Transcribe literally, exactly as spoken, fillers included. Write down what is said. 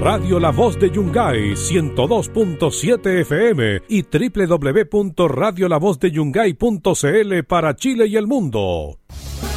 Radio La Voz de Yungay ciento dos punto siete F M y doble u doble u doble u punto radio la voz de yungay punto c l para Chile y el mundo.